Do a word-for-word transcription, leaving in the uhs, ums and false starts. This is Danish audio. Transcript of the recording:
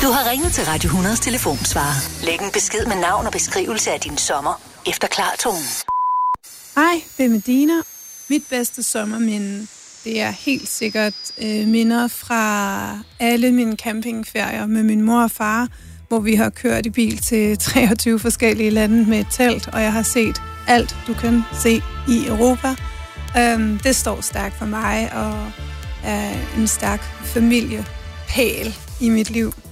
Du har ringet til Radio hundredes telefonsvarer. Læg en besked med navn og beskrivelse af din sommer efter klartonen. Hej, det er Medina. Mit bedste sommerminde, det er helt sikkert øh, minder fra alle mine campingferier med min mor og far, hvor vi har kørt i bil til treogtyve forskellige lande med et telt, og jeg har set alt, du kan se i Europa. Um, det står stærkt for mig, og er en stærk familiepæl i mit liv.